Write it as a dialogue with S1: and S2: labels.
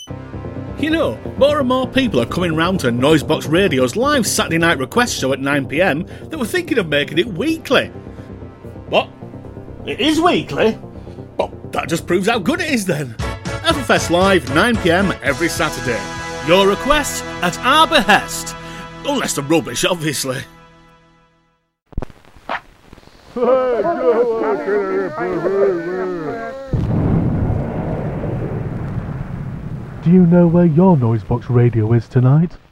S1: You know, more and more people are coming round to Noisebox Radio's live Saturday night request show at 9pm that were thinking of making it weekly. What? It is weekly? Well, that just proves how good it is then. Everfest Live, 9pm every Saturday. Your requests at our behest. Unless they're rubbish, obviously.
S2: Do you know where your Noisebox Radio is tonight?